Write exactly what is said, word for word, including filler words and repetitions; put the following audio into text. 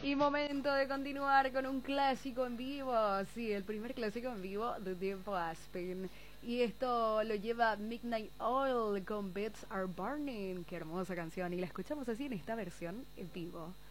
Y momento de continuar con un clásico en vivo. Sí, el primer clásico en vivo de Deep Aspen. Y esto lo lleva Midnight Oil con Beds Are Burning. Qué hermosa canción. Y la escuchamos así en esta versión en vivo.